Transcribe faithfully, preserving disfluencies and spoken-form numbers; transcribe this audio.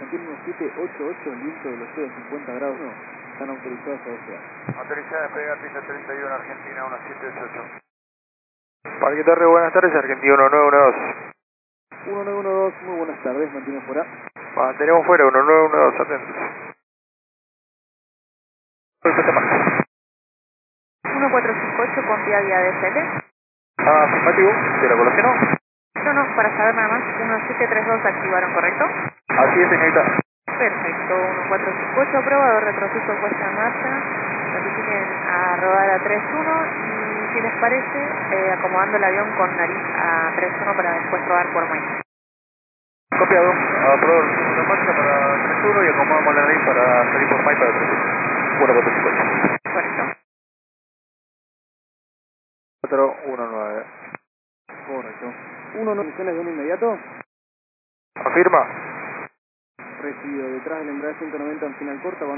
mantiene uno siete ocho ocho, el viento de los cero cincuenta grados, no, están autorizados a desear. Autorizada a despegar pista treinta y uno, Argentina uno siete ocho ocho. Parque Torre, buenas tardes, Argentina uno nueve uno dos. uno nueve uno dos, muy buenas tardes, mantiene fuera. Mantenemos fuera, uno nueve uno dos, atentos. uno cuatro cinco ocho con vía vía D S L. Ah, afirmativo, ¿de la colación? No, no, para saber nada más, uno siete tres dos activaron, ¿correcto? Así es, señorita. Perfecto, uno cuatro cinco ocho, aprobado, retroceso puesta en marcha. Notifiquen a rodar a tres uno y si les parece, eh, acomodando el avión con nariz a tres uno para después rodar por Mike. Copiado, aprobado el segundo en marcha para tres uno y acomodamos la nariz para salir por Mike para tres uno. uno cuatro cinco ocho. Correcto. cuatro uno nueve. Correcto. uno nueve misiones de un inmediato. Afirma. Recibido detrás del embrague ciento noventa en final corta.